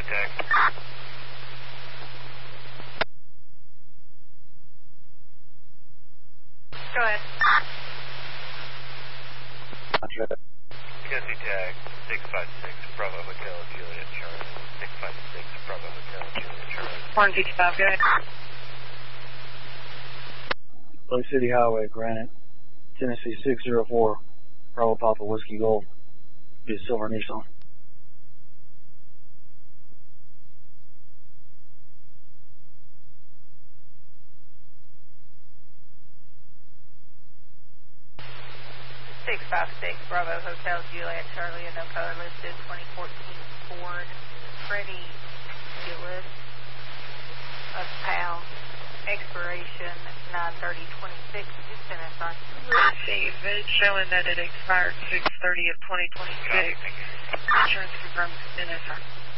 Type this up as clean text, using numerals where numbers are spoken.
tag. Go ahead. Kelsey tag 656 Bravo Hotel Juliet Charlie. 656 Bravo Hotel Juliet Charlie. 155, go ahead. Lake City Highway, Granite, Tennessee 604, Bravo Papa Whiskey Gold. Be a silver Nissan. Bravo Hotel Juliet Charlie, and no color listed. 2014 Ford Freddie Gillis of pound. Expiration 9/30/26. It's NSR. Receive. It's showing that it expired 6/30 of 2026. Insurance confirmed NSR.